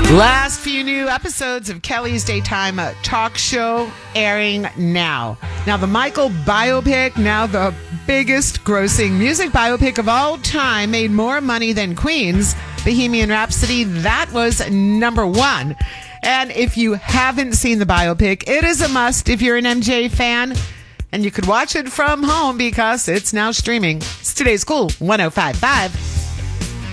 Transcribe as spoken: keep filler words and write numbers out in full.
Last few new episodes of Kelly's Daytime Talk Show airing now. Now, the Michael biopic, now the biggest grossing music biopic of all time, made more money than Queen's Bohemian Rhapsody. That was number one. And if you haven't seen the biopic, it is a must if you're an M J fan. And you could watch it from home because it's now streaming. It's today's Cool one oh five point five.